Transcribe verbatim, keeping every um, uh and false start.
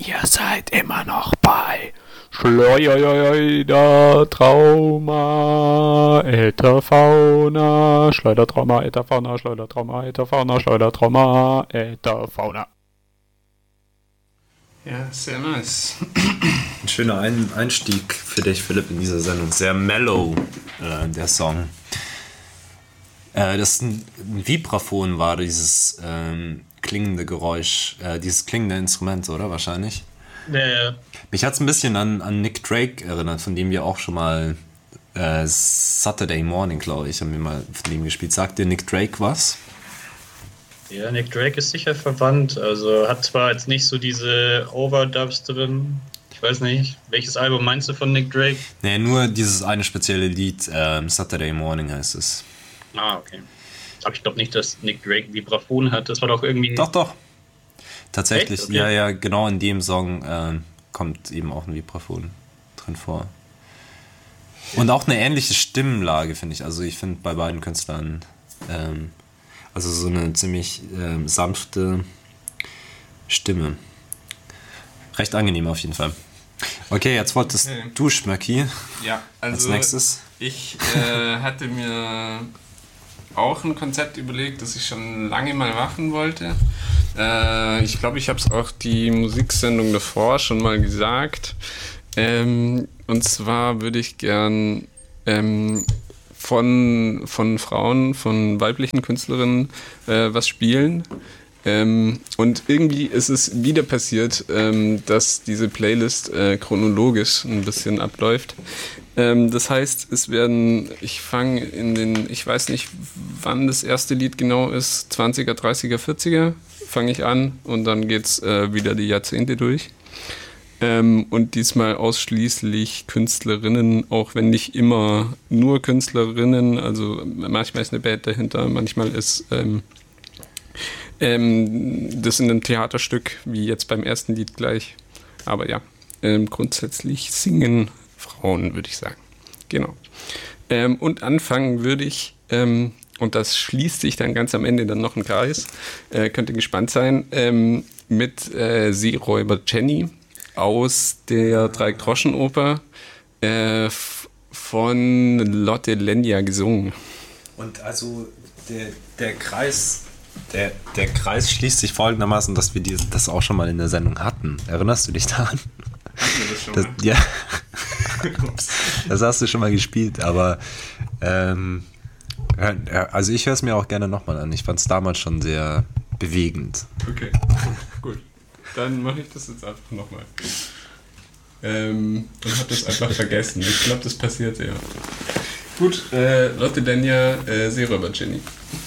Ihr seid immer noch bei Schleudertrauma, Ätherfauna, Schleudertrauma, Ätherfauna, Schleudertrauma, Ätherfauna, Schleudertrauma, Ätherfauna. Ja, sehr nice. Ein schöner Ein- Einstieg für dich, Philipp, in diese Sendung. Sehr mellow, äh, der Song. Äh, das ist ein, ein Vibraphon war dieses ähm, klingende Geräusch, äh, dieses klingende Instrument, oder? Wahrscheinlich. Ja, ja. Mich hat es ein bisschen an, an Nick Drake erinnert, von dem wir auch schon mal äh, Saturday Morning, glaube ich, haben wir mal von dem gespielt. Sagt dir Nick Drake was? Ja, Nick Drake ist sicher verwandt. Also hat zwar jetzt nicht so diese Overdubs drin. Ich weiß nicht, welches Album meinst du von Nick Drake? Nee, nur dieses eine spezielle Lied, ähm, Saturday Morning heißt es. Ah, okay. Aber ich glaube nicht, dass Nick Drake Vibraphon hat. Das war doch irgendwie... Doch, doch. Tatsächlich, Echt? Okay. ja, ja, genau in dem Song ähm, kommt eben auch ein Vibraphon drin vor. Und auch eine ähnliche Stimmlage, finde ich. Also ich finde bei beiden Künstlern ähm, also so eine ziemlich ähm, sanfte Stimme. Recht angenehm auf jeden Fall. Okay, jetzt wolltest Okay. du, Schmöcki, Ja, also als nächstes. ich äh, hatte mir auch ein Konzept überlegt, das ich schon lange mal machen wollte. Äh, ich glaube, ich habe es auch die Musiksendung davor schon mal gesagt. Ähm, und zwar würde ich gern ähm, von, von Frauen, von weiblichen Künstlerinnen äh, was spielen. Ähm, und irgendwie ist es wieder passiert, ähm, dass diese Playlist äh, chronologisch ein bisschen abläuft. Ähm, das heißt, es werden, ich fange in den, ich weiß nicht, wann das erste Lied genau ist, zwanziger, dreißiger, vierziger, fange ich an und dann geht's äh, wieder die Jahrzehnte durch. Ähm, und diesmal ausschließlich Künstlerinnen, auch wenn nicht immer nur Künstlerinnen, also manchmal ist eine Band dahinter, manchmal ist ähm, ähm, das in einem Theaterstück, wie jetzt beim ersten Lied gleich. Aber ja, ähm, grundsätzlich singen Frauen, würde ich sagen. Genau. Ähm, und anfangen würde ich, ähm, und das schließt sich dann ganz am Ende dann noch ein Kreis, äh, könnt ihr gespannt sein, ähm, mit äh, Seeräuber Jenny aus der Drei-Groschen-Oper äh, f- von Lotte Lenya gesungen. Und also der, der Kreis, der, der Kreis schließt sich folgendermaßen, dass wir die, das auch schon mal in der Sendung hatten. Erinnerst du dich daran? Hatten wir das schon Das, mal? ja, das hast du schon mal gespielt, aber ähm, ja, also ich höre es mir auch gerne nochmal an. Ich fand es damals schon sehr bewegend. Okay, gut. Dann mache ich das jetzt einfach nochmal. Ähm, und habe das einfach vergessen. Ich glaube, das passiert ja. Gut, äh, Lotte Lenya, äh, Seeräuber Jenny.